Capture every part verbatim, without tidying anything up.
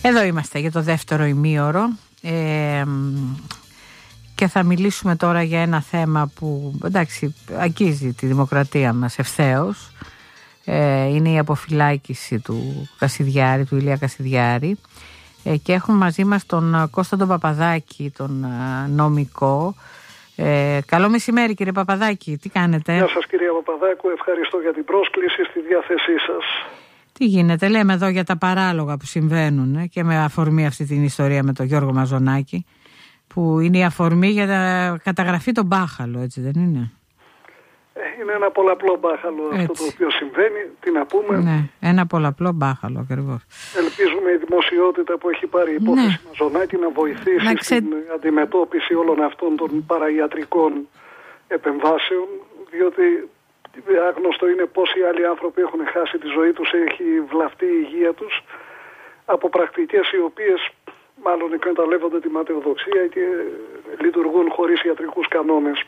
Εδώ είμαστε για το δεύτερο ημίωρο ε, και θα μιλήσουμε τώρα για ένα θέμα που, εντάξει, αγγίζει τη δημοκρατία μας ευθέως. Ε, είναι η αποφυλάκηση του Κασιδιάρη, του Ηλία Κασιδιάρη, ε, και έχουμε μαζί μας τον Κώστα τον Παπαδάκη, τον ε, νομικό. Ε, καλό μεσημέρι, κύριε Παπαδάκη, τι κάνετε? Γεια σας, κυρία Παπαδάκου, ευχαριστώ για την πρόσκληση, στη διάθεσή σας. Τι γίνεται, λέμε εδώ για τα παράλογα που συμβαίνουν, ε, και με αφορμή αυτή την ιστορία με τον Γιώργο Μαζονάκη, που είναι η αφορμή για τα καταγραφή των μπάχαλο, έτσι δεν είναι? Είναι ένα πολλαπλό μπάχαλο έτσι, αυτό το οποίο συμβαίνει, τι να πούμε. Ναι, ένα πολλαπλό μπάχαλο ακριβώς. Ελπίζουμε η δημοσιότητα που έχει πάρει η υπόθεση ναι. Μαζονάκη να βοηθήσει να ξε... στην αντιμετώπιση όλων αυτών των παραϊατρικών επεμβάσεων, διότι άγνωστο είναι πόσοι άλλοι άνθρωποι έχουν χάσει τη ζωή τους, έχει βλαφτεί η υγεία τους από πρακτικές οι οποίες μάλλον εκμεταλλεύονται τη ματαιοδοξία και λειτουργούν χωρίς ιατρικούς κανόνες.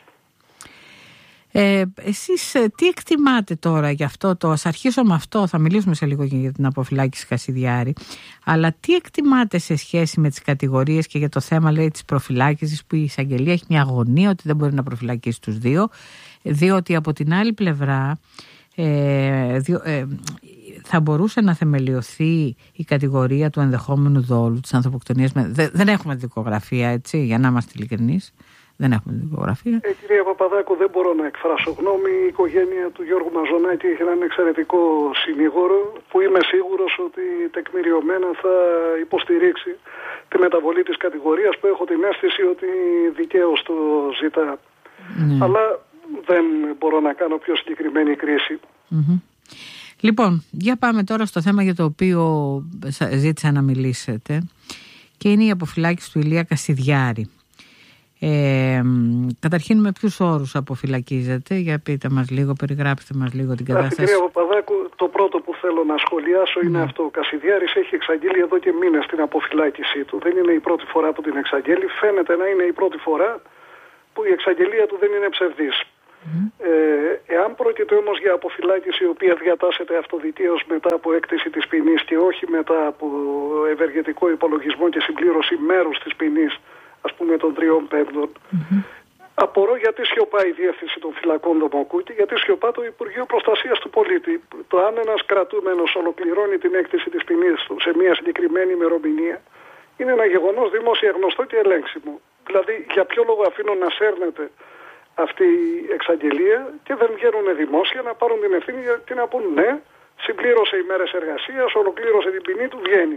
Ε, εσείς τι εκτιμάτε τώρα για αυτό το, ας αρχίσω με αυτό, θα μιλήσουμε σε λίγο για την αποφυλάκηση Κασιδιάρη, αλλά τι εκτιμάτε σε σχέση με τις κατηγορίες και για το θέμα, λέει, της προφυλάκησης, που η εισαγγελία έχει μια αγωνία ότι δεν μπορεί να προφυλακίσει τους δύο, διότι από την άλλη πλευρά ε, διο, ε, θα μπορούσε να θεμελιωθεί η κατηγορία του ενδεχόμενου δόλου, της ανθρωποκτονίας. Δεν, δεν έχουμε δικογραφία, έτσι, για να είμαστε ειλικρινείς. Δεν έχουμε δικογραφία. Ε, κυρία Παπαδάκου, δεν μπορώ να εκφράσω γνώμη. Η οικογένεια του Γιώργου Μαζονάκη έχει έναν εξαιρετικό συνήγορο που είμαι σίγουρος ότι τεκμηριωμένα θα υποστηρίξει τη μεταβολή της κατηγορίας, που έχω την αίσθηση ότι δικαίως το ζητά. Ναι. Αλλά δεν μπορώ να κάνω πιο συγκεκριμένη κρίση. Mm-hmm. Λοιπόν, για πάμε τώρα στο θέμα για το οποίο ζήτησα να μιλήσετε, και είναι η αποφυλάκηση του Ηλία Κασιδιάρη. Ε, καταρχήν, με ποιους όρους αποφυλακίζεται? Για πείτε μας λίγο, περιγράψτε μας λίγο την κατάσταση. Κυρία Παπαδάκου, το πρώτο που θέλω να σχολιάσω mm. είναι αυτό. Ο Κασιδιάρης έχει εξαγγείλει εδώ και μήνες την αποφυλάκησή του. Δεν είναι η πρώτη φορά που την εξαγγέλει. Φαίνεται να είναι η πρώτη φορά που η εξαγγελία του δεν είναι ψευδής. Mm. Ε, εάν πρόκειται όμως για αποφυλάκηση η οποία διατάσσεται αυτοδικαίως μετά από έκτηση της ποινής και όχι μετά από ευεργετικό υπολογισμό και συμπλήρωση μέρους της ποινής, ας πούμε των τριών πέμπτων, mm-hmm. απορώ γιατί σιωπά η Διεύθυνση των Φυλακών Δομοκού και γιατί σιωπά το Υπουργείο Προστασίας του Πολίτη. Το αν ένας κρατούμενος ολοκληρώνει την έκτηση της ποινής του σε μια συγκεκριμένη ημερομηνία είναι ένα γεγονός δημόσια γνωστό και ελέγξιμο. Δηλαδή, για ποιο λόγο αφήνουν να σέρνεται αυτή η εξαγγελία και δεν βγαίνουν δημόσια να πάρουν την ευθύνη και να πούν ναι, συμπλήρωσε ημέρες εργασίας, ολοκλήρωσε την ποινή του, βγαίνει.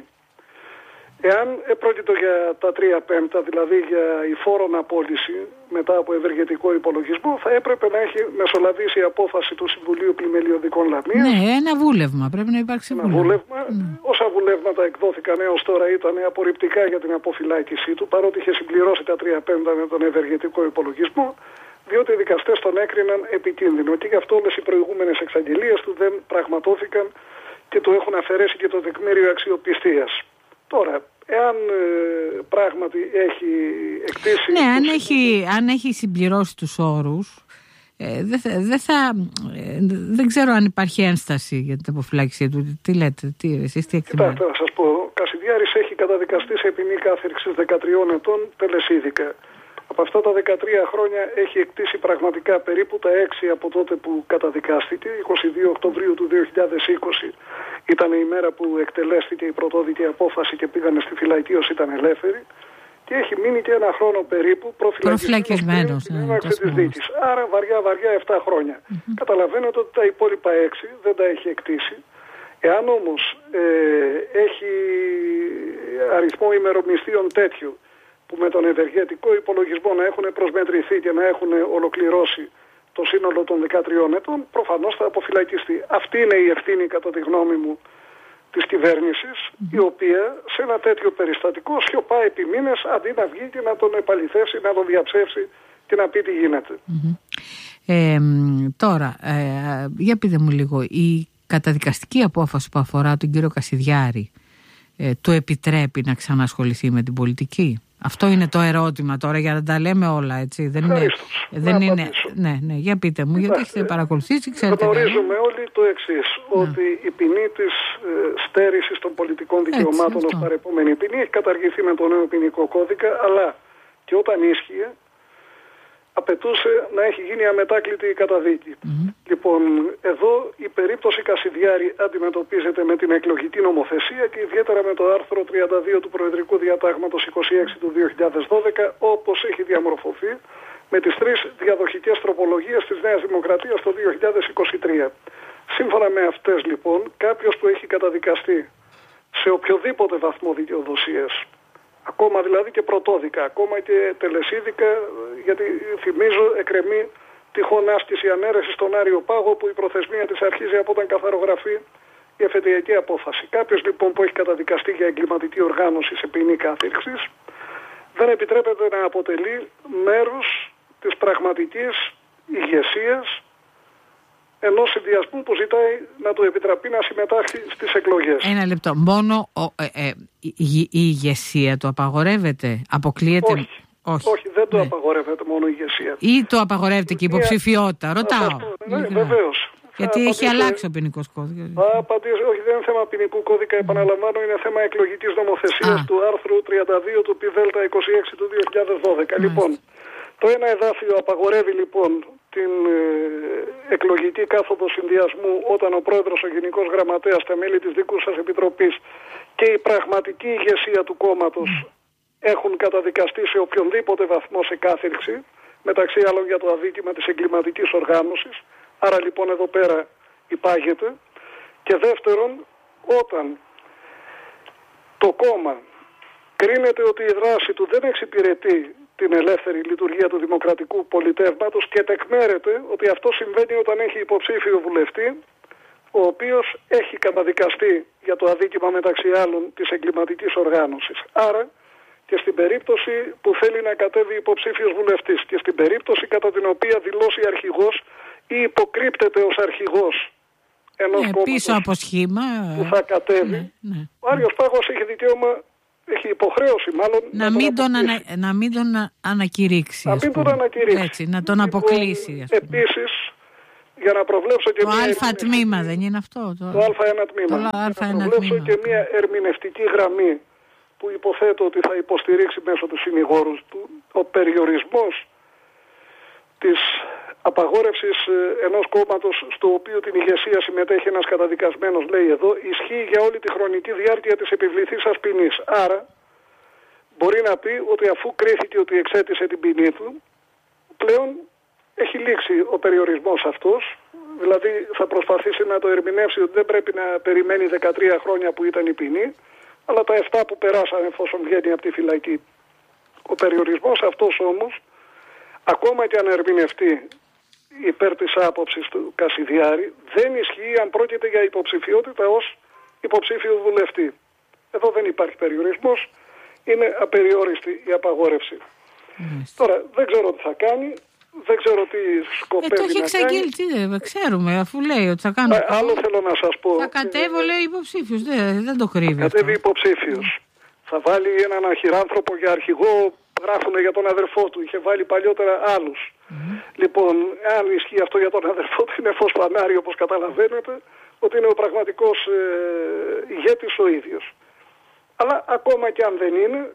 Εάν πρόκειται για τα τρία πέμπτα, δηλαδή για η φόρον απόλυση μετά από ευεργετικό υπολογισμό, θα έπρεπε να έχει μεσολαβήσει η απόφαση του Συμβουλίου Πλημελιωδικών Λαμίας. Ναι, ένα βούλευμα. Πρέπει να υπάρξει ένα βούλευμα. Ναι. Όσα βουλεύματα εκδόθηκαν έως τώρα ήταν απορριπτικά για την αποφυλάκησή του, παρότι είχε συμπληρώσει τα τρία πέμπτα με τον ευεργετικό υπολογισμό, διότι οι δικαστές τον έκριναν επικίνδυνο. Και γι' αυτό όλες οι προηγούμενες εξαγγελίες του δεν πραγματώθηκαν και του έχουν αφαιρέσει και το τεκμήριο αξιοπιστίας. Τώρα, εάν ε, πράγματι έχει εκτίσει... Ναι, αν έχει, αν έχει συμπληρώσει τους όρους, ε, δεν, δε θα, ε, δεν ξέρω αν υπάρχει ένσταση για την αποφυλάκησή του. Τι λέτε, τι, εσείς τι εκτιμάτε? Κοιτάξτε, να σας πω, ο Κασιδιάρης έχει καταδικαστεί σε ποινή κάθριξης δεκατριών ετών τελεσίδικα. Από αυτά τα δεκατρία χρόνια έχει εκτίσει πραγματικά περίπου τα έξι από τότε που καταδικάστηκε. είκοσι δύο Οκτωβρίου του δύο χιλιάδες είκοσι ήταν η μέρα που εκτελέστηκε η πρωτόδικη απόφαση και πήγανε στη φυλακή ως ήταν ελεύθερη. Και έχει μείνει και ένα χρόνο περίπου προφυλακισμένος στην έναρξη της δίκης. Άρα βαριά βαριά επτά χρόνια. Mm-hmm. Καταλαβαίνετε ότι τα υπόλοιπα έξι δεν τα έχει εκτίσει. Εάν όμως ε, έχει αριθμό ημερομισθείων τέτοιο, που με τον ευεργετικό υπολογισμό να έχουν προσμετρηθεί και να έχουν ολοκληρώσει το σύνολο των δεκατριών ετών, προφανώς θα αποφυλακιστεί. Αυτή είναι η ευθύνη, κατά τη γνώμη μου, της κυβέρνησης, mm-hmm. η οποία σε ένα τέτοιο περιστατικό σιωπά επί μήνες αντί να βγει και να τον επαληθεύσει, να τον διαψεύσει και να πει τι γίνεται. Mm-hmm. Ε, τώρα, ε, για πείτε μου λίγο, η καταδικαστική απόφαση που αφορά τον κύριο Κασιδιάρη ε, του επιτρέπει να ξανασχοληθεί με την πολιτική? Αυτό είναι το ερώτημα τώρα, για να τα λέμε όλα, έτσι. Δεν είναι, δεν είναι, ναι, ναι, για πείτε μου, γιατί έχετε παρακολουθήσει, ξέρετε. Γνωρίζουμε όλοι το εξής, ότι η ποινή της ε, στέρησης των πολιτικών δικαιωμάτων ως παρεπόμενη ποινή έχει καταργηθεί με το νέο ποινικό κώδικα, αλλά και όταν ίσχυε, απαιτούσε να έχει γίνει αμετάκλητη η καταδίκη. Mm-hmm. Λοιπόν, εδώ η περίπτωση Κασιδιάρη αντιμετωπίζεται με την εκλογική νομοθεσία και ιδιαίτερα με το άρθρο τριάντα δύο του Προεδρικού Διατάγματος είκοσι έξι του δύο χιλιάδες δώδεκα, όπως έχει διαμορφωθεί με τις τρεις διαδοχικές τροπολογίες της Νέας Δημοκρατίας το δύο χιλιάδες είκοσι τρία. Σύμφωνα με αυτές, λοιπόν, κάποιος που έχει καταδικαστεί σε οποιοδήποτε βαθμό δικαιοδοσίας, ακόμα δηλαδή και πρωτόδικα, ακόμα και τελεσίδικα, γιατί θυμίζω εκκρεμεί τυχόν άσκηση ανέρεση στον Άριο Πάγο, που η προθεσμία της αρχίζει από όταν καθαρογραφεί η εφετειακή απόφαση. Κάποιος λοιπόν που έχει καταδικαστεί για εγκληματική οργάνωση σε ποινή κάθριξης δεν επιτρέπεται να αποτελεί μέρος της πραγματικής ηγεσίας ενός συνδυασμού που ζητάει να του επιτραπεί να συμμετάσχει στις εκλογές. Ένα λεπτό. Μόνο ο, ε, ε, η, η ηγεσία του απαγορεύεται, αποκλείεται? Όχι, όχι, όχι δεν το ναι. απαγορεύεται μόνο η ηγεσία. Ή το απαγορεύεται και η υποψηφιότητα? Ρωτάω. Αυτό, ναι, βεβαίως. Γιατί θα έχει απαντήσω, αλλάξει ο ποινικός κώδικας. Απαντήσω, όχι, δεν είναι θέμα ποινικού κώδικα, επαναλαμβάνω, είναι θέμα εκλογικής νομοθεσίας του άρθρου τριάντα δύο του πι δέλτα είκοσι έξι του δύο χιλιάδες δώδεκα. Λοιπόν, το ένα εδάφιο απαγορεύει λοιπόν την ε, εκλογική κάθοδο συνδυασμού όταν ο πρόεδρος, ο γενικός γραμματέας, τα μέλη της δικού σας επιτροπής και η πραγματική ηγεσία του κόμματος mm. έχουν καταδικαστεί σε οποιονδήποτε βαθμό σε κάθριξη, μεταξύ άλλων για το αδίκημα της εγκληματικής οργάνωσης. Άρα λοιπόν εδώ πέρα υπάγεται. Και δεύτερον, όταν το κόμμα κρίνεται ότι η δράση του δεν εξυπηρετεί την ελεύθερη λειτουργία του δημοκρατικού πολιτεύματος και τεκμέρεται ότι αυτό συμβαίνει όταν έχει υποψήφιο βουλευτή, ο οποίος έχει καταδικαστεί για το αδίκημα μεταξύ άλλων της εγκληματικής οργάνωσης. Άρα και στην περίπτωση που θέλει να κατέβει υποψήφιος βουλευτής και στην περίπτωση κατά την οποία δηλώσει αρχηγός ή υποκρύπτεται ως αρχηγός ενός ναι, κόμματος πίσω από σχήμα, που θα κατέβει, ναι, ναι, ο Άριος Πάγος έχει δικαίωμα, έχει υποχρέωση μάλλον να, να, μην, τον ανα, να μην τον ανακηρύξει. Να μην τον ανακηρύξει. Έτσι, να τον αποκλείσει. Επίσης, για να προβλέψω και το μια... Το α τμήμα δεν είναι αυτό. Το, το α1 τμήμα. Το α1 να προβλέψω τμήμα. και μια ερμηνευτική γραμμή που υποθέτω ότι θα υποστηρίξει μέσω του συνηγόρου του. Ο περιορισμός της απαγόρευσης ενός κόμματος στο οποίο την ηγεσία συμμετέχει ένας καταδικασμένος, λέει εδώ, ισχύει για όλη τη χρονική διάρκεια της επιβληθής σας ποινής. Άρα μπορεί να πει ότι αφού κρίθηκε ότι εξέτησε την ποινή του, πλέον έχει λήξει ο περιορισμός αυτός, δηλαδή θα προσπαθήσει να το ερμηνεύσει ότι δεν πρέπει να περιμένει δεκατρία χρόνια που ήταν η ποινή, αλλά τα επτά που περάσαν εφόσον βγαίνει από τη φυλακή. Ο περιορισμός αυτός όμως, ακόμα και αν ερμηνευτεί υπέρ της άποψης του Κασιδιάρη, δεν ισχύει αν πρόκειται για υποψηφιότητα ως υποψήφιο βουλευτή. Εδώ δεν υπάρχει περιορισμός, είναι απεριόριστη η απαγόρευση. Mm. Τώρα δεν ξέρω τι θα κάνει, δεν ξέρω τι σκοπεύει ε, το έχει να εξαγγείλει, κάνει. Τι, ξέρουμε, αφού λέει ότι θα κάνω. Ε, άλλο θέλω να σας πω. Θα κατέβω, λέει, υποψήφιος, δεν, δεν το κρύβει. Θα κατέβει υποψήφιος. Mm. Θα βάλει έναν αχυράνθρωπο για αρχηγό, γράφουνε για τον αδερφό του, είχε βάλει παλιότερα άλλους. Mm. Λοιπόν, αν ισχύει αυτό για τον αδερφό του, είναι φως φανάρι, όπως καταλαβαίνετε, ότι είναι ο πραγματικός ε, ηγέτης ο ίδιος. Αλλά ακόμα και αν δεν είναι,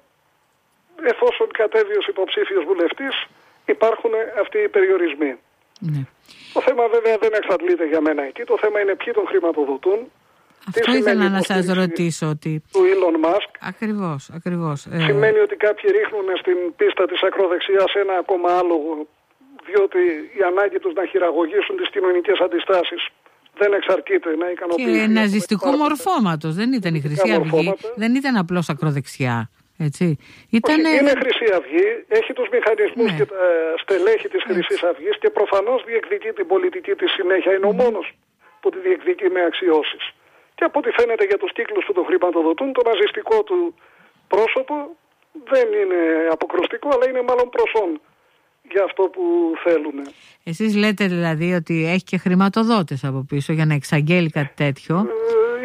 εφόσον κατέβει ως υποψήφιος βουλευτής, υπάρχουν αυτοί οι περιορισμοί. Ναι. Το θέμα βέβαια δεν εξαντλείται για μένα εκεί. Το θέμα είναι ποιοι τον χρηματοδοτούν. Αυτό ήθελα να σας ρωτήσω. Ότι... του Elon Musk. Ακριβώς, ακριβώς. Σημαίνει ότι κάποιοι ρίχνουν στην πίστα της ακροδεξιάς ένα ακόμα άλογο, διότι η ανάγκη τους να χειραγωγήσουν τις κοινωνικές αντιστάσεις δεν εξαρτείται να ικανοποιήσει. Και ναζιστικού μορφώματος. Δεν ήταν η Χρυσή Αυγή. Δεν ήταν απλώς ακροδεξιά. Έτσι. Ήτανε... Όχι, είναι Χρυσή Αυγή, έχει τους μηχανισμούς ναι. και τα στελέχη της Χρυσής Αυγής και προφανώς διεκδικεί την πολιτική της συνέχεια. Είναι ο μόνος που τη διεκδικεί με αξιώσεις. Και από ό,τι φαίνεται για τους κύκλους που τον χρηματοδοτούν, το ναζιστικό του πρόσωπο δεν είναι αποκρουστικό, αλλά είναι μάλλον προσόν για αυτό που θέλουν. Εσείς λέτε δηλαδή ότι έχει και χρηματοδότες από πίσω για να εξαγγέλει κάτι τέτοιο. Ε,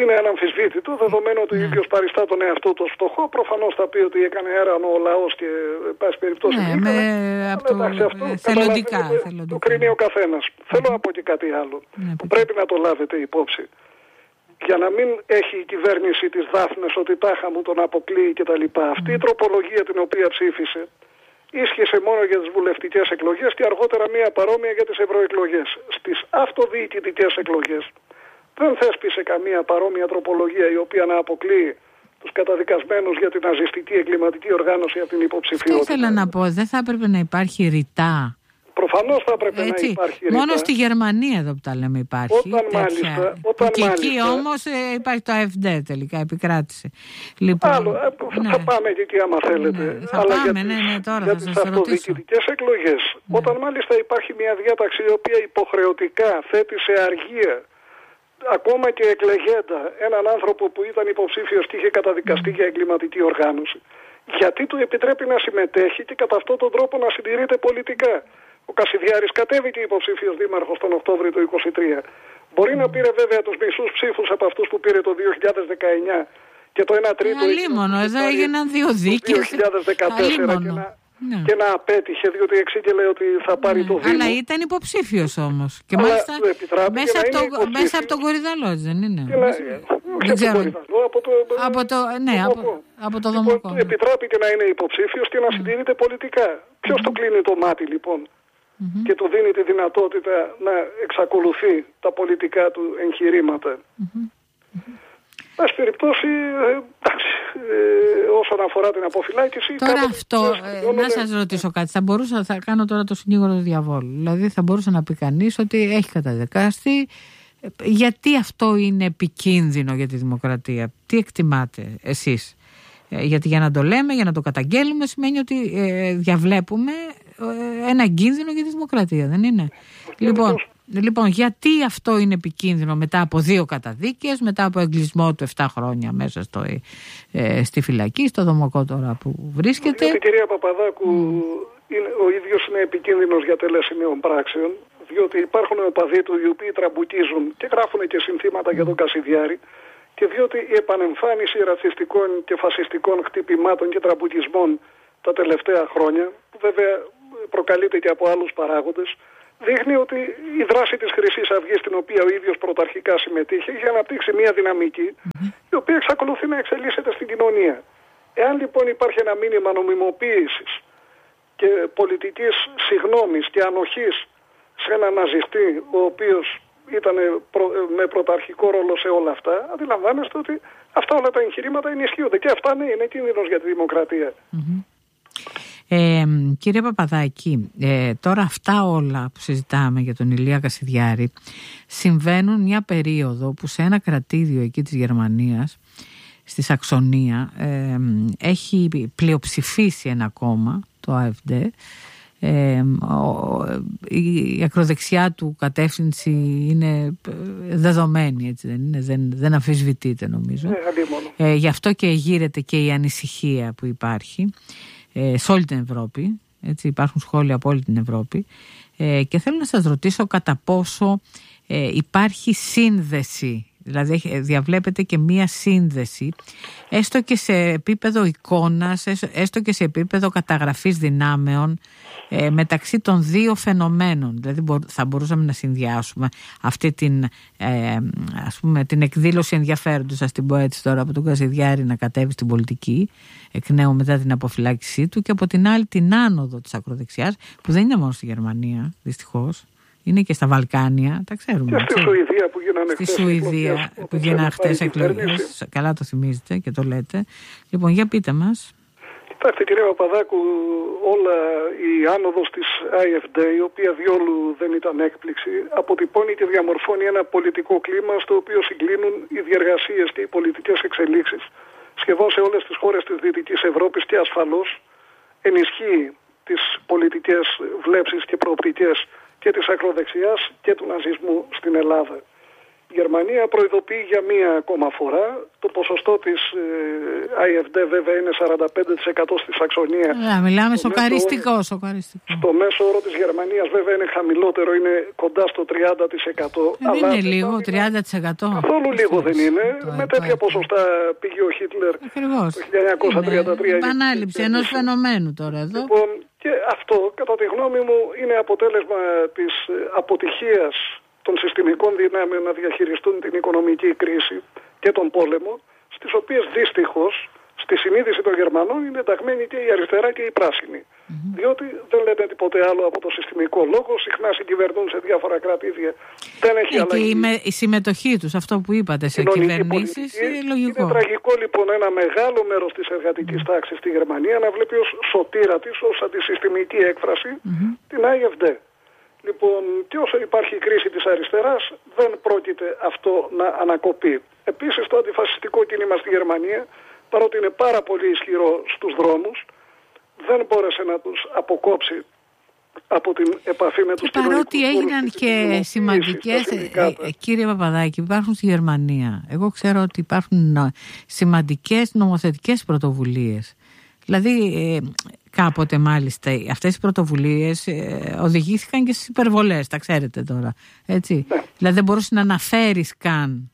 είναι αναμφισβήτητο, δεδομένου ότι ο ναι. ίδιος παριστά τον εαυτό του φτωχό. Προφανώς θα πει ότι έκανε έρανο ο λαός και πάση περιπτώσει. Ναι, με, από το, εντάξει, αυτό, θελοντικά, το, θελοντικά. Το κρίνει ο καθένας. Mm-hmm. Θέλω να πω και κάτι άλλο ναι, που πρέπει να το λάβετε υπόψη. Για να μην έχει η κυβέρνηση της Δάφνης ότι τάχα μου τον αποκλείει κτλ. Αυτή mm. η τροπολογία την οποία ψήφισε ίσχυσε μόνο για τις βουλευτικές εκλογές και αργότερα μία παρόμοια για τις ευρωεκλογές. Στις αυτοδιοικητικές εκλογές δεν θέσπισε καμία παρόμοια τροπολογία η οποία να αποκλείει τους καταδικασμένους για την ναζιστική εγκληματική οργάνωση από την υποψηφιότητα. Αυτό ήθελα να πω, δεν θα έπρεπε να υπάρχει ρητά. Προφανώς θα έπρεπε Έτσι, να υπάρχει ρητά. Μόνο στη Γερμανία εδώ που τα λέμε υπάρχει. Όταν τέτοια. Μάλιστα. Όταν και μάλιστα, εκεί όμως ε, υπάρχει το ΑΕΦΔ τελικά, επικράτησε. Λοιπόν, άλλο, ε, ναι. θα πάμε και εκεί άμα θέλετε. Ναι, θα Αλλά πάμε, για ναι, ναι, τώρα για θα τις σας ρωτήσω. αυτοδιοικητικές εκλογές, ναι. Όταν μάλιστα υπάρχει μια διάταξη η οποία υποχρεωτικά θέτει σε αργία ακόμα και εκλεγέντα έναν άνθρωπο που ήταν υποψήφιος και είχε καταδικαστεί mm. για εγκληματική οργάνωση, γιατί του επιτρέπει να συμμετέχει και κατά αυτόν τον τρόπο να συντηρείται πολιτικά. Ο Κασιδιάρης κατέβηκε υποψήφιος δήμαρχος τον Οκτώβριο του είκοσι τρία. Μπορεί mm. να πήρε βέβαια τους μισούς ψήφους από αυτούς που πήρε το δύο χιλιάδες δεκαεννιά και το ένα τρίτο. Αλίμονο, εδώ έγιναν δύο δίκες. Το δύο χιλιάδες δεκατέσσερα και να, ναι. και να απέτυχε διότι εξήγηλε ότι θα πάρει ναι. το Δήμο. Αλλά ήταν υποψήφιος όμως. Και αλλά μάλιστα μέσα, από το, μέσα από τον Κορυδαλό, δεν είναι. Και να, δεν ξέρω. Από το, από το, ναι, το από, από το Δομοκό. Λοιπόν, επιτράπηκε να είναι υποψήφιος και να mm. συντηρείται πολιτικά. Ποιος mm. του κλείνει το μάτι λοιπόν mm-hmm. και του δίνει τη δυνατότητα να εξακολουθεί τα πολιτικά του εγχειρήματα. Mm-hmm. Πάση περιπτώσει, ε, όσον αφορά την αποφυλάκηση... Τώρα αυτό, ε, να σας ρωτήσω κάτι, θα μπορούσα, θα κάνω τώρα το συνήγορο του διαβόλου. Δηλαδή θα μπορούσε να πει κανείς ότι έχει καταδικαστεί. Γιατί αυτό είναι επικίνδυνο για τη δημοκρατία? Τι εκτιμάτε εσείς? Ε, γιατί για να το λέμε, για να το καταγγέλουμε, σημαίνει ότι ε, διαβλέπουμε ε, ένα κίνδυνο για τη δημοκρατία, δεν είναι? Λοιπόν... Λοιπόν, γιατί αυτό είναι επικίνδυνο μετά από δύο καταδίκες, μετά από εγκλισμό του επτά χρόνια μέσα στο, ε, στη φυλακή, στο Δομοκό τώρα που βρίσκεται? Η κυρία Παπαδάκου mm. είναι, ο ίδιος είναι επικίνδυνος για τέλεση νέων πράξεων, διότι υπάρχουν οπαδοί του οι οποίοι τραμπουκίζουν και γράφουν και συνθήματα mm. για τον Κασιδιάρη, και διότι η επανεμφάνιση ρατσιστικών και φασιστικών χτυπημάτων και τραμπουκισμών τα τελευταία χρόνια, που βέβαια προκαλείται και από άλλους παράγοντες, δείχνει ότι η δράση της Χρυσής Αυγής, στην οποία ο ίδιος πρωταρχικά συμμετείχε, είχε αναπτύξει μια δυναμική mm-hmm. η οποία εξακολουθεί να εξελίσσεται στην κοινωνία. Εάν λοιπόν υπάρχει ένα μήνυμα νομιμοποίησης και πολιτικής συγνώμης και ανοχής σε έναν ναζιστή, ο οποίος ήταν προ, με πρωταρχικό ρόλο σε όλα αυτά, αντιλαμβάνεστε ότι αυτά όλα τα εγχειρήματα ενισχύονται και αυτά ναι, είναι κίνδυνος για τη δημοκρατία. Mm-hmm. Ε, κύριε Παπαδάκη, ε, τώρα αυτά όλα που συζητάμε για τον Ηλία Κασιδιάρη συμβαίνουν μια περίοδο που σε ένα κρατήδιο εκεί της Γερμανίας, στη Σαξονία, ε, έχει πλειοψηφίσει ένα κόμμα, το ΑΕΦΔ. Ε, η ακροδεξιά του κατεύθυνση είναι δεδομένη, έτσι δεν είναι? Δεν, δεν αμφισβητείται νομίζω. Ε, ε, γι' αυτό και γύρεται και η ανησυχία που υπάρχει ε, σε όλη την Ευρώπη, έτσι, υπάρχουν σχόλια από όλη την Ευρώπη, ε, και θέλω να σας ρωτήσω κατά πόσο ε, υπάρχει σύνδεση, δηλαδή διαβλέπετε και μία σύνδεση έστω και σε επίπεδο εικόνας, έστω και σε επίπεδο καταγραφής δυνάμεων ε, μεταξύ των δύο φαινομένων. Δηλαδή θα μπορούσαμε να συνδυάσουμε αυτή την, ε, ας πούμε, την εκδήλωση ενδιαφέροντος, ας την πω έτσι τώρα, από τον Κασιδιάρη να κατέβει στην πολιτική εκ νέου μετά την αποφυλάκησή του, και από την άλλη την άνοδο της ακροδεξιάς, που δεν είναι μόνο στη Γερμανία δυστυχώς, είναι και στα Βαλκάνια, τα ξέρουμε. Και στη Σουηδία που γίνανε χτες. Στη Σουηδία που γίνανε χτες εκλογές. Καλά το θυμίζετε και το λέτε. Λοιπόν, για πείτε μας. Κοιτάξτε κύριε Παπαδάκου, όλα η άνοδος της ΑΕΦΔ, η οποία διόλου δεν ήταν έκπληξη, αποτυπώνει και διαμορφώνει ένα πολιτικό κλίμα στο οποίο συγκλίνουν οι διεργασίες και οι πολιτικές εξελίξεις σχεδόν σε όλες τις χώρες της Δυτικής Ευρώπης, και ασφαλώς ενισχύει τις πολιτικές βλέψεις και προοπτικές και της ακροδεξιάς και του ναζισμού στην Ελλάδα. Η Γερμανία προειδοποιεί για μία ακόμα φορά. Το ποσοστό της ε, άι εφ ντι βέβαια είναι σαράντα πέντε τοις εκατό στη Σαξονία. Yeah, μιλάμε σοκαριστικό, σοκαριστικό. Στο μέσο όρο της Γερμανίας βέβαια είναι χαμηλότερο, είναι κοντά στο τριάντα τοις εκατό. Δεν αλλά είναι λίγο, τριάντα τοις εκατό. Καθόλου λίγο δεν είναι. Το, Με τέτοια το, ποσοστά πήγε ο Χίτλερ Ακριβώς. το χίλια εννιακόσια τριάντα τρία. Είναι επανάληψη ενός φαινομένου τώρα εδώ. Λοιπόν, και αυτό κατά τη γνώμη μου είναι αποτέλεσμα της αποτυχίας των συστημικών δυνάμεων να διαχειριστούν την οικονομική κρίση και τον πόλεμο, στις οποίες δυστυχώς στη συνείδηση των Γερμανών είναι ενταγμένη και η αριστερά και η πράσινη. Mm-hmm. Διότι δεν λένε τίποτε άλλο από το συστημικό λόγο, συχνά συγκυβερνούν σε διάφορα κράτη-ίδια. Δεν έχει ε, αλλαγή. Και η, με, η συμμετοχή τους, αυτό που είπατε, σε κυβερνήσεις, είναι λογικό. Είναι τραγικό λοιπόν ένα μεγάλο μέρος της εργατικής mm-hmm. τάξης στη Γερμανία να βλέπει ως σωτήρα της, ως αντισυστημική έκφραση, mm-hmm. την άι εφ ντι. Λοιπόν, και όσο υπάρχει η κρίση της αριστεράς, δεν πρόκειται αυτό να ανακοπεί. Επίσης, το αντιφασιστικό κίνημα στη Γερμανία, παρότι είναι πάρα πολύ ισχυρό στους δρόμους, δεν μπόρεσε να τους αποκόψει από την επαφή με τους κοινωνικούς. Παρότι έγιναν και σημαντικές, ε, ε, κύριε Παπαδάκη, υπάρχουν στη Γερμανία. Εγώ ξέρω ότι υπάρχουν σημαντικές νομοθετικές πρωτοβουλίες. Δηλαδή, ε, κάποτε μάλιστα αυτές οι πρωτοβουλίες ε, οδηγήθηκαν και στις υπερβολές, τα ξέρετε τώρα, έτσι. Ναι. Δηλαδή δεν μπορούσε να αναφέρεις καν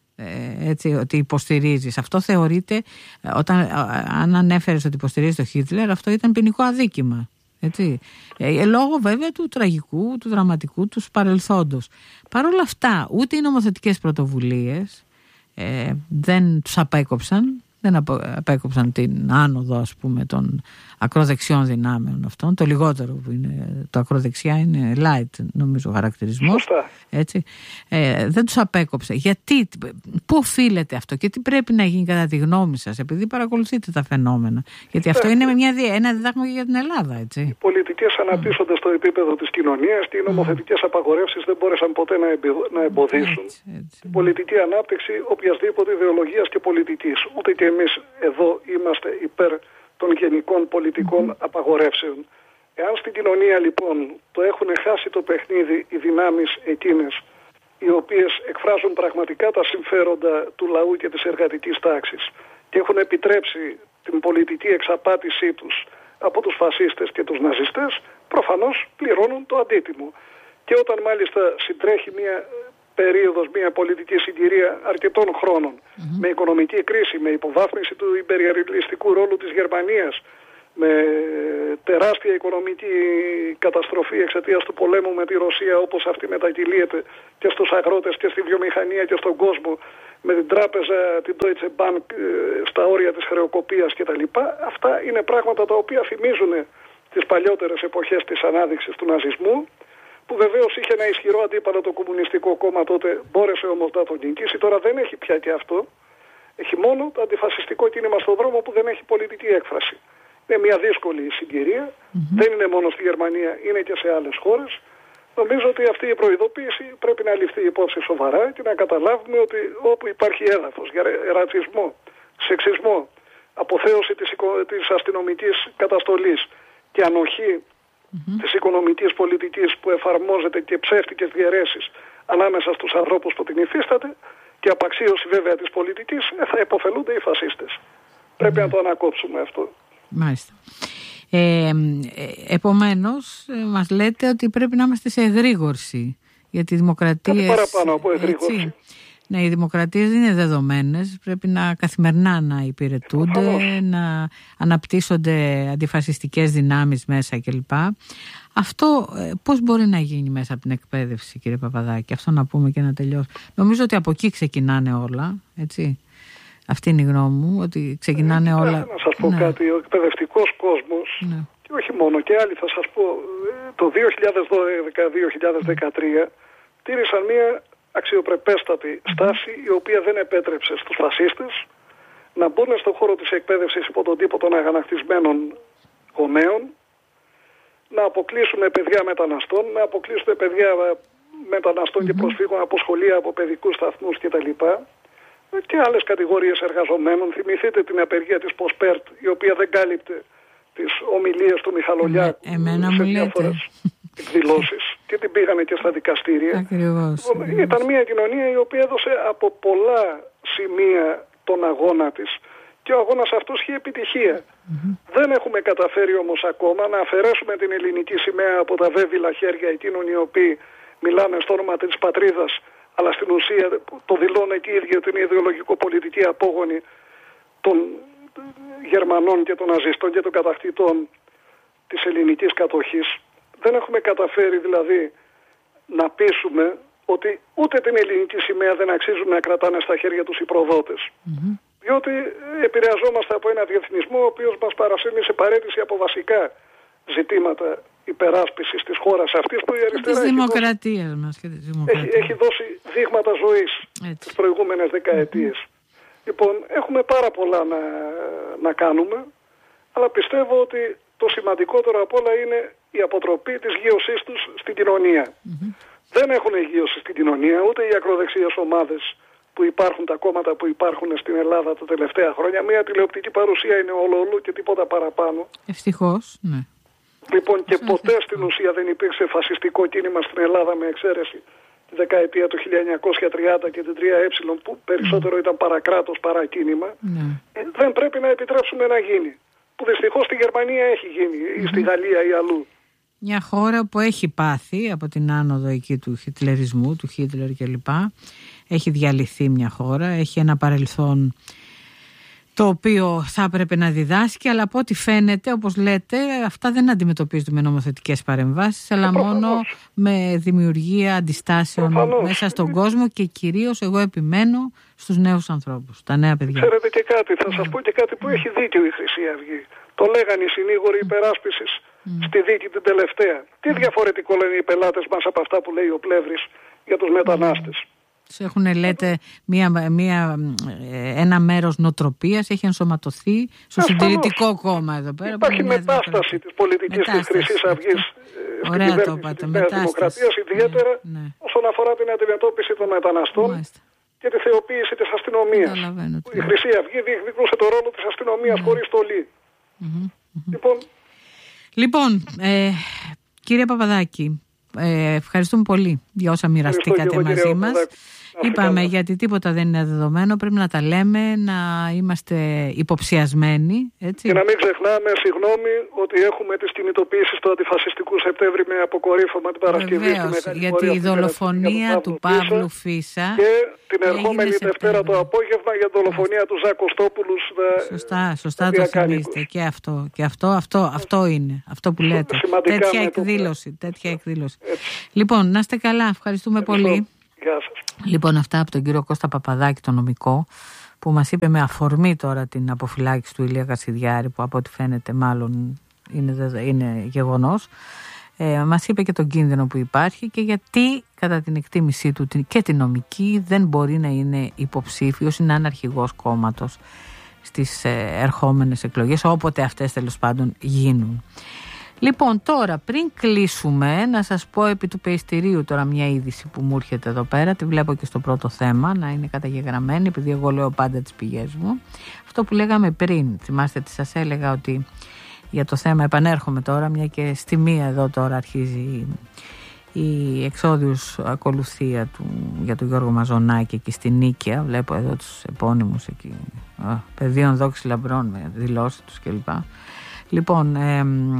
ε, έτσι, ότι υποστηρίζεις. Αυτό θεωρείται, όταν, αν ανέφερες ότι υποστηρίζεις τον Χίτλερ, αυτό ήταν ποινικό αδίκημα. Έτσι. Ε, λόγω βέβαια του τραγικού, του δραματικού, του παρελθόντος. Παρ' όλα αυτά, ούτε οι νομοθετικές πρωτοβουλίες ε, δεν τους απέκοψαν. Δεν απέκοψαν την άνοδο, ας πούμε, των ακροδεξιών δυνάμεων αυτών. Το λιγότερο που είναι, το ακροδεξιά είναι light, νομίζω, ο χαρακτηρισμός. Έτσι. Ε, δεν τους απέκοψε. Γιατί, πού οφείλεται αυτό και τι πρέπει να γίνει κατά τη γνώμη σας, επειδή παρακολουθείτε τα φαινόμενα. Γιατί αυτό είναι μια, ένα διδάγμα για την Ελλάδα, έτσι. Οι πολιτικές αναπτύσσονται mm. στο επίπεδο της κοινωνίας και οι νομοθετικές mm. απαγορεύσεις δεν μπόρεσαν ποτέ να, εμποδ, να εμποδίσουν έτσι, έτσι. την πολιτική ανάπτυξη οποιασδήποτε ιδεολογίας και πολιτικής. Ούτε και εμείς εδώ είμαστε υπέρ των γενικών πολιτικών mm-hmm. απαγορεύσεων. Εάν στην κοινωνία λοιπόν το έχουν χάσει το παιχνίδι οι δυνάμεις εκείνες οι οποίες εκφράζουν πραγματικά τα συμφέροντα του λαού και της εργατικής τάξης και έχουν επιτρέψει την πολιτική εξαπάτησή τους από τους φασίστες και τους ναζιστές, προφανώς πληρώνουν το αντίτιμο. Και όταν μάλιστα συντρέχει μια περίοδος, μια πολιτική συγκυρία αρκετών χρόνων, mm-hmm. με οικονομική κρίση, με υποβάθμιση του υπεριαλιστικού ρόλου της Γερμανίας, με τεράστια οικονομική καταστροφή εξαιτίας του πολέμου με τη Ρωσία, όπως αυτή μετακυλίεται και στους αγρότες και στη βιομηχανία και στον κόσμο, με την τράπεζα, την Deutsche Bank στα όρια της χρεοκοπίας κτλ. Αυτά είναι πράγματα τα οποία θυμίζουν τις παλιότερες εποχές της ανάδειξης του ναζισμού, που βεβαίως είχε ένα ισχυρό αντίπαλο το Κομμουνιστικό Κόμμα τότε, μπόρεσε όμως να τον νικήσει. Τώρα δεν έχει πια και αυτό. Έχει μόνο το αντιφασιστικό κίνημα στον δρόμο που δεν έχει πολιτική έκφραση. Είναι μια δύσκολη συγκυρία. Mm-hmm. Δεν είναι μόνο στη Γερμανία, είναι και σε άλλες χώρες. Νομίζω ότι αυτή η προειδοποίηση πρέπει να ληφθεί υπόψη σοβαρά και να καταλάβουμε ότι όπου υπάρχει έδαφος για ρατσισμό, σεξισμό, αποθέωση της, της αστυνομικής καταστολής και ανοχή Mm-hmm. της οικονομικής πολιτικής που εφαρμόζεται και ψεύτικες διαιρέσεις ανάμεσα στους ανθρώπους που την υφίσταται και απαξίωση βέβαια της πολιτικής, θα υποφελούνται οι φασίστες. Mm-hmm. Πρέπει να το ανακόψουμε αυτό. Μάλιστα. Ε, επομένως, μας λέτε ότι πρέπει να είμαστε σε εγρήγορση για τη δημοκρατία. Κάτι παραπάνω από εγρήγορση. Έτσι. Ναι, οι δημοκρατίες δεν είναι δεδομένες, πρέπει να καθημερινά να υπηρετούνται, Προφανώς. να αναπτύσσονται αντιφασιστικές δυνάμεις μέσα κλπ. Αυτό πώς μπορεί να γίνει μέσα από την εκπαίδευση, κύριε Παπαδάκη, αυτό να πούμε και να τελειώσουμε. Νομίζω ότι από εκεί ξεκινάνε όλα, έτσι. Αυτή είναι η γνώμη μου, ότι ξεκινάνε ε, όλα. Να σας πω ναι. κάτι, ο εκπαιδευτικός κόσμος, ναι. και όχι μόνο, και άλλοι θα σας πω, το δύο χιλιάδες δώδεκα δύο χιλιάδες δεκατρία τήρησαν μία αξιοπρεπέστατη στάση η οποία δεν επέτρεψε στους φασίστες να μπουν στον χώρο της εκπαίδευσης υπό τον τύπο των αγανακτισμένων γονέων, να αποκλείσουν παιδιά μεταναστών, να αποκλείσουν παιδιά μεταναστών mm-hmm. και προσφύγων από σχολεία, από παιδικούς σταθμούς κτλ. Και άλλες κατηγορίες εργαζομένων. Θυμηθείτε την απεργία της Ποσπέρτ, η οποία δεν κάλυπτε τις ομιλίες του Μιχαλολιάκου mm, σε διάφορες εκδηλώσεις. και την πήγανε και στα δικαστήρια. Ακριβώς. Ήταν μια κοινωνία η οποία έδωσε από πολλά σημεία τον αγώνα της και ο αγώνας αυτός είχε επιτυχία. Mm-hmm. Δεν έχουμε καταφέρει όμως ακόμα να αφαιρέσουμε την ελληνική σημαία από τα βέβυλα χέρια εκείνων οι οποίοι μιλάνε στο όνομα της πατρίδας, αλλά στην ουσία το δηλώνει και η ίδια την ιδεολογικο-πολιτική απόγονη των Γερμανών και των ναζιστών και των κατακτητών της ελληνικής κατοχής. Δεν έχουμε καταφέρει δηλαδή να πείσουμε ότι ούτε την ελληνική σημαία δεν αξίζουν να κρατάνε στα χέρια τους οι προδότες. Mm-hmm. Διότι επηρεαζόμαστε από ένα διεθνισμό ο οποίος μας παρασύρει σε παρέτηση από βασικά ζητήματα υπεράσπισης της χώρας αυτής που η αριστερά της δημοκρατίας μας και της δημοκρατίας. Έχει, έχει δώσει δείγματα ζωής τις προηγούμενες δεκαετίες. Mm-hmm. Λοιπόν, έχουμε πάρα πολλά να, να κάνουμε, αλλά πιστεύω ότι το σημαντικότερο απ' όλα είναι η αποτροπή της γείωσής τους στην κοινωνία. Mm-hmm. Δεν έχουν γείωση στην κοινωνία ούτε οι ακροδεξιές ομάδες που υπάρχουν, τα κόμματα που υπάρχουν στην Ελλάδα τα τελευταία χρόνια. Μια τηλεοπτική παρουσία είναι όλο και τίποτα παραπάνω. Ευτυχώς, ναι. Λοιπόν, και ποτέ στην ουσία δεν υπήρξε φασιστικό κίνημα στην Ελλάδα με εξαίρεση τη δεκαετία του χίλια εννιακόσια τριάντα και την τρία ε που περισσότερο ήταν παρακράτος παρά κίνημα. Mm. Ε, δεν πρέπει να επιτρέψουμε να γίνει. Που δυστυχώς στη Γερμανία έχει γίνει ή mm-hmm. στη Γαλλία ή αλλού. Μια χώρα που έχει πάθει από την άνοδο εκεί του χιτλερισμού, του Χίτλερ κλπ. Έχει διαλυθεί μια χώρα, έχει ένα παρελθόν το οποίο θα έπρεπε να διδάσκει, αλλά από ό,τι φαίνεται, όπως λέτε, αυτά δεν αντιμετωπίζονται με νομοθετικές παρεμβάσεις, αλλά προφανώς. μόνο με δημιουργία αντιστάσεων προφανώς. Μέσα στον κόσμο και κυρίως, εγώ επιμένω, στους νέους ανθρώπους, τα νέα παιδιά. Ξέρετε και κάτι, θα σας πω και κάτι που έχει δίκιο η Χρυσή Αυγή. Το λέγανε οι συνήγοροι υπεράσπισης mm. στη δίκη την τελευταία. Mm. Τι διαφορετικό λένε οι πελάτες μας από αυτά που λέει ο Πλεύρης για τους μετανάστες. Mm. Σε έχουν, λέτε, μια, μια, ένα μέρος νοτροπίας έχει ενσωματωθεί στο συντηρητικό κόμμα εδώ πέρα. Υπάρχει μετάσταση της πολιτικής της Χρυσής Αυγής στην κυβέρνηση της Νέας Δημοκρατίας, ιδιαίτερα ναι, ναι. όσον αφορά την αντιμετώπιση των μεταναστών Μάλιστα. και τη θεοποίηση της αστυνομίας. Η Χρυσή Αυγή διεκδικούσε το ρόλο της αστυνομίας ναι. χωρίς στολή. Mm-hmm. Λοιπόν, λοιπόν ε, κύριε Παπαδάκη, Ε, ευχαριστούμε πολύ για όσα μοιραστήκατε μαζί μας. Είπαμε γιατί τίποτα δεν είναι δεδομένο, πρέπει να τα λέμε, να είμαστε υποψιασμένοι. Έτσι. Και να μην ξεχνάμε, συγγνώμη, ότι έχουμε τις κινητοποιήσεις του αντιφασιστικού Σεπτέμβρη με αποκορύφωμα την Παρασκευή. Βεβαίως, γιατί η δολοφονία του Παύλου Φίσα και την ερχόμενη Δευτέρα το απόγευμα για τη δολοφονία του Ζακ Κωστόπουλου. Σωστά, σωστά το θυμίστε. Και αυτό, και αυτό, αυτό, αυτό είναι, αυτό που λέτε. Τέτοια εκδήλωση, τέτοια εκδήλωση. Λοιπόν, να είστε καλά, ευχαριστούμε Ευχαριστώ. πολύ. Γεια σας. Λοιπόν, αυτά από τον κύριο Κώστα Παπαδάκη, τον νομικό, που μας είπε με αφορμή τώρα την αποφυλάκηση του Ηλία Κασιδιάρη, που από ό,τι φαίνεται μάλλον είναι, είναι γεγονός. Ε, μας είπε και τον κίνδυνο που υπάρχει και γιατί κατά την εκτίμησή του και την νομική δεν μπορεί να είναι υποψήφιος ή να είναι αρχηγός κόμματος στις ε, ερχόμενες εκλογές, όποτε αυτές τέλος πάντων γίνουν. Λοιπόν, τώρα πριν κλείσουμε, να σας πω επί του Περιστηρίου τώρα μια είδηση που μου έρχεται εδώ πέρα, τη βλέπω και στο πρώτο θέμα, να είναι καταγεγραμμένη, επειδή εγώ λέω πάντα τις πηγές μου. Αυτό που λέγαμε πριν, θυμάστε τι σας έλεγα, ότι για το θέμα, επανέρχομαι τώρα, μια και στη μία εδώ τώρα αρχίζει η εξόδιος ακολουθία του, για τον Γιώργο Μαζονάκη εκεί στη Νίκαια, βλέπω εδώ τους επώνυμους εκεί, α, παιδείων δόξη λαμπρών με δηλώσεις τους κλπ. Λοιπόν, ε,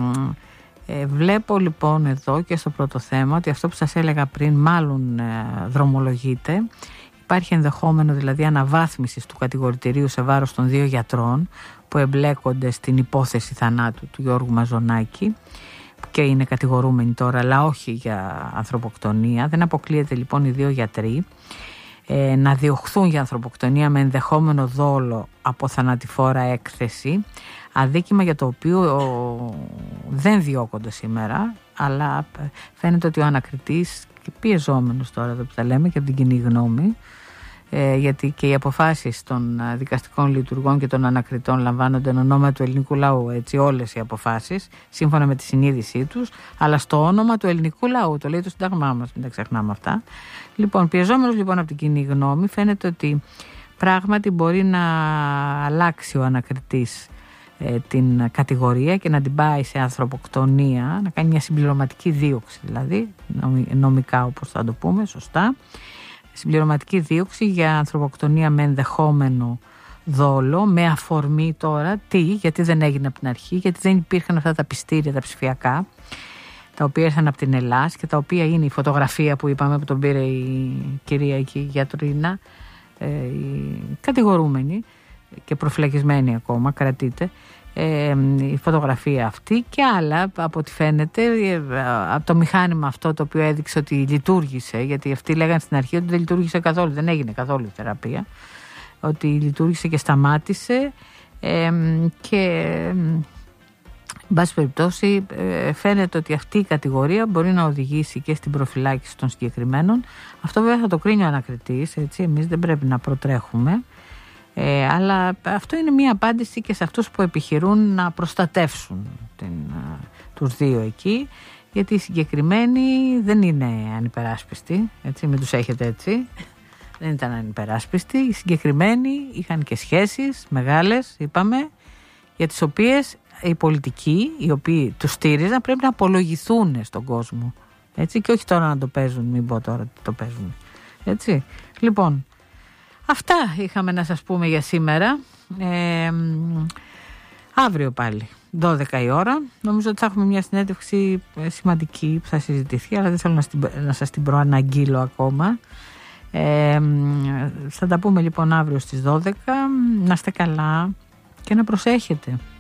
ε, βλέπω λοιπόν εδώ και στο πρώτο θέμα ότι αυτό που σας έλεγα πριν μάλλον ε, δρομολογείται. Υπάρχει ενδεχόμενο δηλαδή αναβάθμισης του κατηγορητηρίου σε βάρος των δύο γιατρών που εμπλέκονται στην υπόθεση θανάτου του Γιώργου Μαζονάκη και είναι κατηγορούμενοι τώρα, αλλά όχι για ανθρωποκτονία. Δεν αποκλείεται λοιπόν οι δύο γιατροί ε, να διωχθούν για ανθρωποκτονία με ενδεχόμενο δόλο από θανατηφόρα έκθεση, αδίκημα για το οποίο ο, δεν διώκονται σήμερα, αλλά φαίνεται ότι ο ανακριτής, και πιεζόμενος τώρα εδώ που τα λέμε και από την κοινή γνώμη, ε, γιατί και οι αποφάσεις των δικαστικών λειτουργών και των ανακριτών λαμβάνονται εν ονόμα του ελληνικού λαού, έτσι, όλες οι αποφάσεις, σύμφωνα με τη συνείδησή τους, αλλά στο όνομα του ελληνικού λαού, το λέει το Σύνταγμά μας, μην τα ξεχνάμε αυτά. Λοιπόν, πιεζόμενος λοιπόν από την κοινή γνώμη, φαίνεται ότι πράγματι μπορεί να αλλάξει ο ανακριτής ε, την κατηγορία και να την πάει σε ανθρωποκτονία, να κάνει μια συμπληρωματική δίωξη δηλαδή, νομικά όπως θα το πούμε σωστά, συμπληρωματική δίωξη για ανθρωποκτονία με ενδεχόμενο δόλο, με αφορμή τώρα τι, γιατί δεν έγινε από την αρχή, γιατί δεν υπήρχαν αυτά τα πιστήρια τα ψηφιακά, τα οποία ήρθαν από την Ελλάς και τα οποία είναι η φωτογραφία που είπαμε που τον πήρε η κυρία εκεί, η γιατρίνα, ε, η κατηγορούμενη και προφυλακισμένη ακόμα, κρατείται, ε, η φωτογραφία αυτή και άλλα από ό,τι φαίνεται, ε, από το μηχάνημα αυτό το οποίο έδειξε ότι λειτουργήσε, γιατί αυτοί λέγανε στην αρχή ότι δεν λειτουργήσε καθόλου, δεν έγινε καθόλου η θεραπεία, ότι λειτουργήσε και σταμάτησε ε, και εν πάση περιπτώσει φαίνεται ότι αυτή η κατηγορία μπορεί να οδηγήσει και στην προφυλάκηση των συγκεκριμένων. Αυτό βέβαια θα το κρίνει ο ανακριτής, έτσι, εμείς δεν πρέπει να προτρέχουμε, ε, αλλά αυτό είναι μια απάντηση και σε αυτούς που επιχειρούν να προστατεύσουν την, τους δύο εκεί, γιατί οι συγκεκριμένοι δεν είναι ανυπεράσπιστοι, έτσι, μην τους έχετε έτσι. Δεν ήταν ανυπεράσπιστοι. Οι συγκεκριμένοι είχαν και σχέσεις μεγάλες, είπαμε, για τις οποίες οι πολιτικοί, οι οποίοι τους στήριζαν, πρέπει να απολογηθούν στον κόσμο. Έτσι, και όχι τώρα να το παίζουν, μην πω τώρα ότι το παίζουν. Έτσι. Λοιπόν, αυτά είχαμε να σας πούμε για σήμερα. Ε, αύριο πάλι, δώδεκα η ώρα. Νομίζω ότι θα έχουμε μια συνέντευξη σημαντική που θα συζητηθεί, αλλά δεν θέλω να, στην, να σας την προαναγγείλω ακόμα. Ε, θα τα πούμε λοιπόν αύριο στις δώδεκα. Να είστε καλά και να προσέχετε.